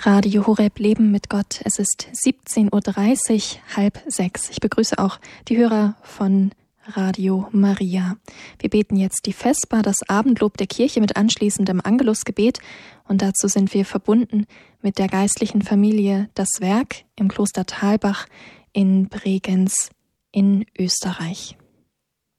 Radio Horeb Leben mit Gott. Es ist 17:30 Uhr, 5:30. Ich begrüße auch die Hörer von Radio Maria. Wir beten jetzt die Vesper, das Abendlob der Kirche mit anschließendem Angelusgebet. Und dazu sind wir verbunden mit der geistlichen Familie Das Werk im Kloster Thalbach in Bregenz in Österreich.